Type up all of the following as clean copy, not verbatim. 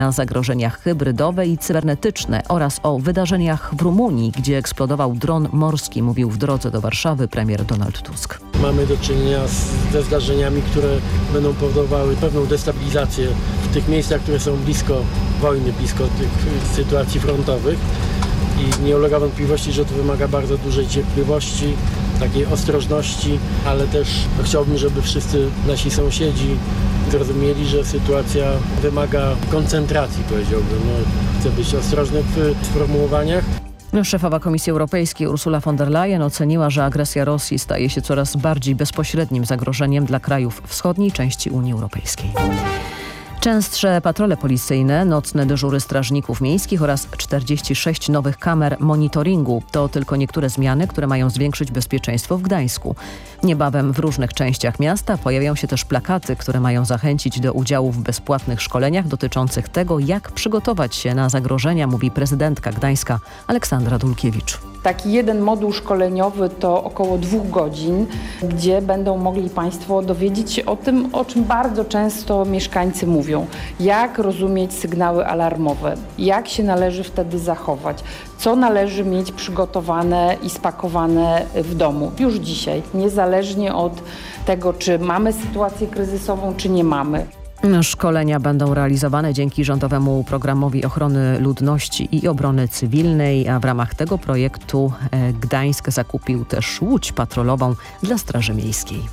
na zagrożenia hybrydowe i cybernetyczne oraz o wydarzeniach w Rumunii, gdzie eksplodował dron morski, mówił w drodze do Warszawy premier Donald Tusk. Mamy do czynienia ze zdarzeniami, które będą powodowały pewną destabilizację w tych miejscach, które są blisko wojny, blisko tych sytuacji frontowych. I nie ulega wątpliwości, że to wymaga bardzo dużej cierpliwości, takiej ostrożności, ale też chciałbym, żeby wszyscy nasi sąsiedzi zrozumieli, że sytuacja wymaga koncentracji, powiedziałbym. Chcę być ostrożny w sformułowaniach. Szefowa Komisji Europejskiej Ursula von der Leyen oceniła, że agresja Rosji staje się coraz bardziej bezpośrednim zagrożeniem dla krajów wschodniej części Unii Europejskiej. Częstsze patrole policyjne, nocne dyżury strażników miejskich oraz 46 nowych kamer monitoringu to tylko niektóre zmiany, które mają zwiększyć bezpieczeństwo w Gdańsku. Niebawem w różnych częściach miasta pojawią się też plakaty, które mają zachęcić do udziału w bezpłatnych szkoleniach dotyczących tego, jak przygotować się na zagrożenia, mówi prezydentka Gdańska Aleksandra Dulkiewicz. Taki jeden moduł szkoleniowy to około 2 godzin, gdzie będą mogli Państwo dowiedzieć się o tym, o czym bardzo często mieszkańcy mówią. Jak rozumieć sygnały alarmowe, jak się należy wtedy zachować, co należy mieć przygotowane i spakowane w domu już dzisiaj, niezależnie od tego, czy mamy sytuację kryzysową, czy nie mamy. Szkolenia będą realizowane dzięki Rządowemu Programowi Ochrony Ludności i Obrony Cywilnej, a w ramach tego projektu Gdańsk zakupił też łódź patrolową dla Straży Miejskiej.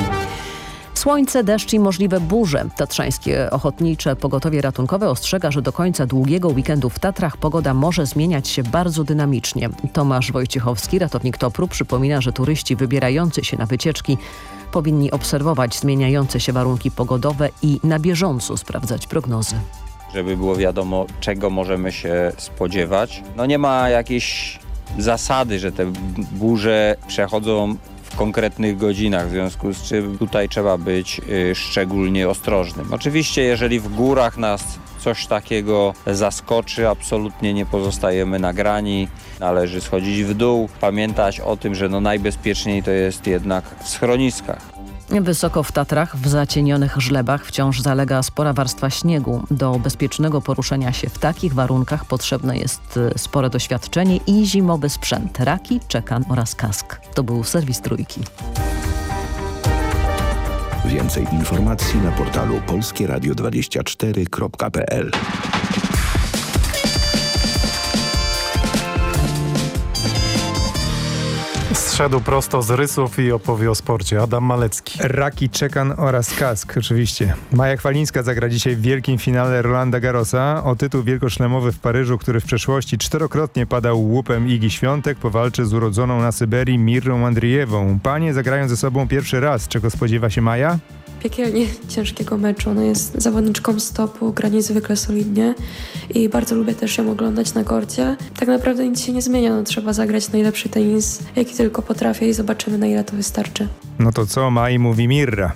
Słońce, deszcz i możliwe burze. Tatrzańskie Ochotnicze Pogotowie Ratunkowe ostrzega, że do końca długiego weekendu w Tatrach pogoda może zmieniać się bardzo dynamicznie. Tomasz Wojciechowski, ratownik TOPR-u, przypomina, że turyści wybierający się na wycieczki powinni obserwować zmieniające się warunki pogodowe i na bieżąco sprawdzać prognozy. Żeby było wiadomo, czego możemy się spodziewać. Nie ma jakiejś zasady, że te burze przechodzą w konkretnych godzinach, w związku z czym tutaj trzeba być szczególnie ostrożnym. Oczywiście, jeżeli w górach nas coś takiego zaskoczy, absolutnie nie pozostajemy nagrani. Należy schodzić w dół, pamiętać o tym, że najbezpieczniej to jest jednak w schroniskach. Wysoko w Tatrach, w zacienionych żlebach wciąż zalega spora warstwa śniegu. Do bezpiecznego poruszenia się w takich warunkach potrzebne jest spore doświadczenie i zimowy sprzęt, raki, czekan oraz kask. To był serwis Trójki. Więcej informacji na portalu polskieradio24.pl. Zszedł prosto z rysów i opowie o sporcie. Adam Malecki. Raki, czekan oraz kask, oczywiście. Maja Chwalińska zagra dzisiaj w wielkim finale Rolanda Garrosa. O tytuł wielkoszlemowy w Paryżu, który w przeszłości 4-krotnie padał łupem Igi Świątek, powalczy z urodzoną na Syberii Mirrą Andrijewą. Panie zagrają ze sobą pierwszy raz. Czego spodziewa się Maja? Piekielnie ciężkiego meczu. Ona jest zawodniczką stopu, gra niezwykle solidnie i bardzo lubię też ją oglądać na korcie. Tak naprawdę nic się nie zmienia, trzeba zagrać najlepszy tenis, jaki tylko potrafię i zobaczymy, na ile to wystarczy. No to co Mai mówi Mirra?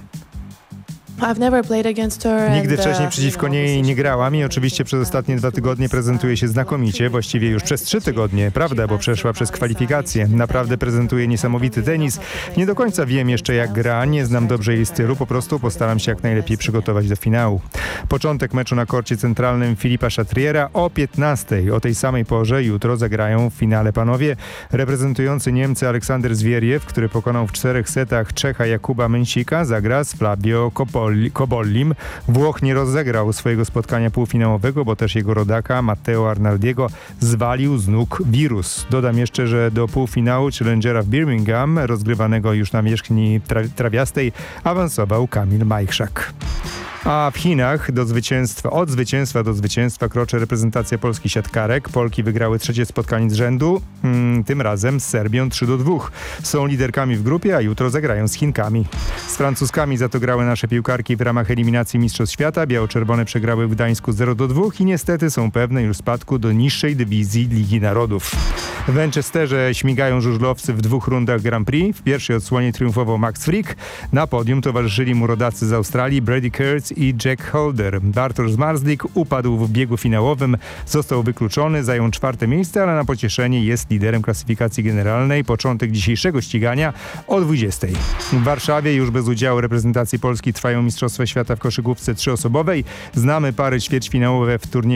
Nigdy wcześniej przeciwko niej nie grałam i oczywiście przez ostatnie 2 tygodnie prezentuje się znakomicie, właściwie już przez 3 tygodnie, prawda, bo przeszła przez kwalifikacje. Naprawdę prezentuje niesamowity tenis. Nie do końca wiem jeszcze jak gra, nie znam dobrze jej stylu, po prostu postaram się jak najlepiej przygotować do finału. Początek meczu na korcie centralnym Filipa Chatriera o 15:00. O tej samej porze jutro zagrają w finale panowie. Reprezentujący Niemcy Aleksander Zwieriew, który pokonał w 4 setach Czecha Jakuba Mensika, zagra z Flavio Cobollim. Włoch nie rozegrał swojego spotkania półfinałowego, bo też jego rodaka Matteo Arnaldiego zwalił z nóg wirus. Dodam jeszcze, że do półfinału Challengera w Birmingham, rozgrywanego już na wierzchni trawiastej, awansował Kamil Majchrzak. A w Chinach od zwycięstwa do zwycięstwa kroczy reprezentacja polskich siatkarek. Polki wygrały 3. spotkanie z rzędu, tym razem z Serbią 3-2. Są liderkami w grupie, a jutro zagrają z Chinkami. Z Francuzkami za to grały nasze piłkarki w ramach eliminacji Mistrzostw Świata. Biało-czerwone przegrały w Gdańsku 0-2 i niestety są pewne już spadku do niższej dywizji Ligi Narodów. W Manchesterze śmigają żużlowcy w 2 rundach Grand Prix. W pierwszej odsłonie triumfował Max Frick. Na podium towarzyszyli mu rodacy z Australii Brady Kurtz i Jack Holder. Bartosz Zmarzlik upadł w biegu finałowym, został wykluczony, zajął 4. miejsce, ale na pocieszenie jest liderem klasyfikacji generalnej. Początek dzisiejszego ścigania o 20:00. W Warszawie już bez udziału reprezentacji Polski trwają Mistrzostwa Świata w koszykówce 3-osobowej. Znamy pary ćwierćfinałowe w turnieju